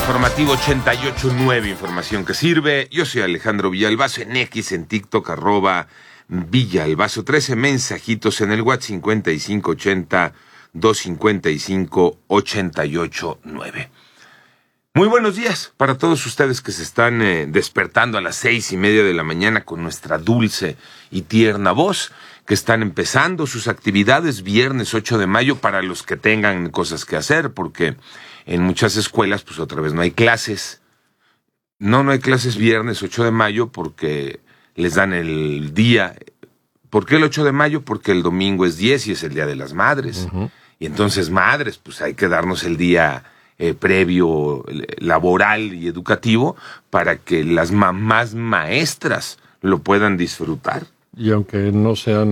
Informativo 88.9, información que sirve. Yo soy Alejandro Villalbazo, en X, en TikTok, @Villalbazo. 13 mensajitos en el WhatsApp 5580-255-889. Muy buenos días para todos ustedes que se están despertando a las 6:30 de la mañana con nuestra dulce y tierna voz, que están empezando sus actividades viernes 8 de mayo para los que tengan cosas que hacer, porque en muchas escuelas pues otra vez no hay clases. No hay clases viernes 8 de mayo porque les dan el día. ¿Por qué el 8 de mayo? Porque el domingo es 10 y es el Día de las Madres. Uh-huh. Y entonces, madres, pues hay que darnos el día previo laboral y educativo para que las mamás maestras lo puedan disfrutar. Y aunque no sean